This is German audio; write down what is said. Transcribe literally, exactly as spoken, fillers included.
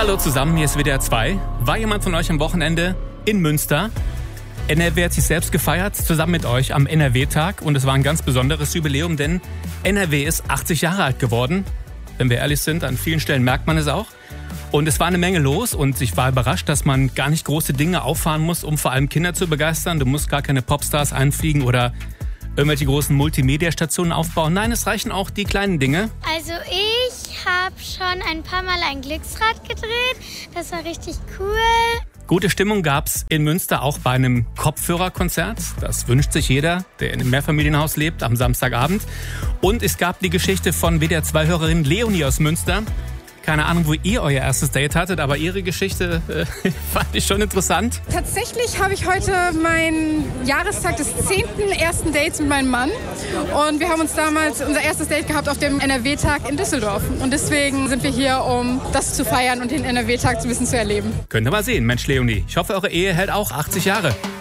Hallo zusammen, hier ist W D R zwei. War jemand von euch am Wochenende in Münster? N R W hat sich selbst gefeiert, zusammen mit euch am N R W-Tag. Und es war ein ganz besonderes Jubiläum, denn N R W ist achtzig Jahre alt geworden. Wenn wir ehrlich sind, an vielen Stellen merkt man es auch. Und es war eine Menge los und ich war überrascht, dass man gar nicht große Dinge auffahren muss, um vor allem Kinder zu begeistern. Du musst gar keine Popstars einfliegen oder irgendwelche großen Multimedia-Stationen aufbauen. Nein, es reichen auch die kleinen Dinge. Also ich habe schon ein paar Mal ein Glücksrad gedreht. Das war richtig cool. Gute Stimmung gab's in Münster auch bei einem Kopfhörerkonzert. Das wünscht sich jeder, der in einem Mehrfamilienhaus lebt, am Samstagabend. Und es gab die Geschichte von W D R zwei-Hörerin Leonie aus Münster. Keine Ahnung, wo ihr euer erstes Date hattet, aber ihre Geschichte äh, fand ich schon interessant. Tatsächlich habe ich heute meinen Jahrestag des zehnten ersten Dates mit meinem Mann. Und wir haben uns damals unser erstes Date gehabt auf dem N R W-Tag in Düsseldorf. Und deswegen sind wir hier, um das zu feiern und den N R W-Tag so ein bisschen zu erleben. Könnt ihr mal sehen, Mensch Leonie. Ich hoffe, eure Ehe hält auch achtzig Jahre.